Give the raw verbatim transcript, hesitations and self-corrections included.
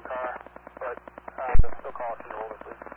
car, but uh, still call us in the over, please.